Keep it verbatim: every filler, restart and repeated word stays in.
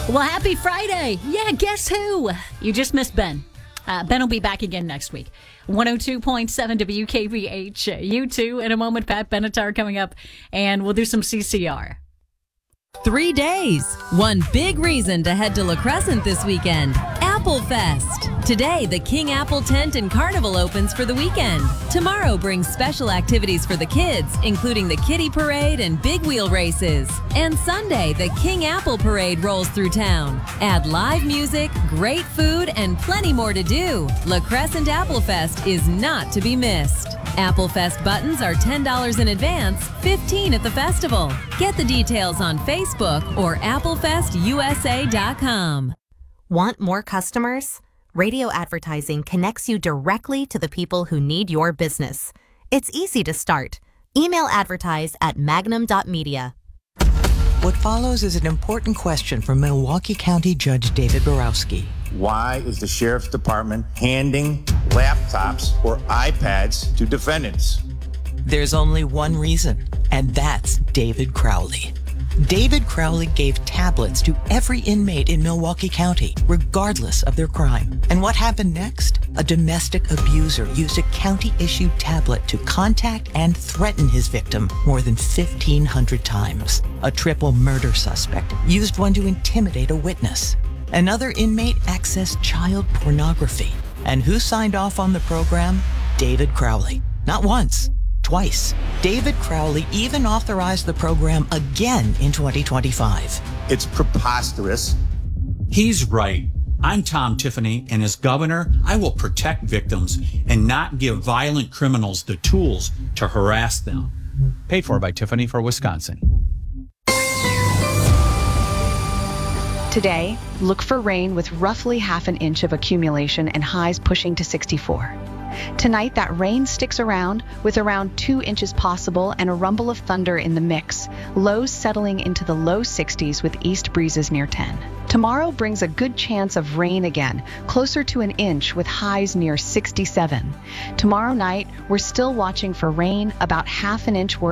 Well, happy Friday. Yeah, guess who? You just missed Ben. Uh, Ben will be back again next week. one oh two point seven W K B H. You too. In a moment, Pat Benatar coming up, and we'll do some C C R. Three days. One big reason to head to La Crescent this weekend. Apple Fest. Today, the King Apple Tent and Carnival opens for the weekend. Tomorrow brings special activities for the kids, including the Kiddie Parade and Big Wheel races. And Sunday, the King Apple Parade rolls through town. Add live music, great food, and plenty more to do. La Crescent Apple Fest is not to be missed. Apple Fest buttons are ten dollars in advance, fifteen dollars at the festival. Get the details on Facebook or apple fest u s a dot com. Want more customers? Radio advertising connects you directly to the people who need your business. It's easy to start. Email advertise at magnum dot media. What follows is an important question from Milwaukee County Judge David Borowski. Why is the Sheriff's Department handing laptops or iPads to defendants? There's only one reason, and that's David Crowley. David Crowley gave tablets to every inmate in Milwaukee County, regardless of their crime. And what happened next? A domestic abuser used a county-issued tablet to contact and threaten his victim more than fifteen hundred times. A triple murder suspect used one to intimidate a witness. Another inmate accessed child pornography. And who signed off on the program? David Crowley. Not once, twice. David Crowley even authorized the program again in twenty twenty-five. It's preposterous. He's right. I'm Tom Tiffany, and as governor, I will protect victims and not give violent criminals the tools to harass them. Paid for by Tiffany for Wisconsin. Today, look for rain with roughly half an inch of accumulation and highs pushing to sixty-four. Tonight, that rain sticks around with around two inches possible and a rumble of thunder in the mix, lows settling into the low sixties with east breezes near ten. Tomorrow brings a good chance of rain again, closer to an inch with highs near sixty-seven. Tomorrow night, we're still watching for rain, about half an inch worth.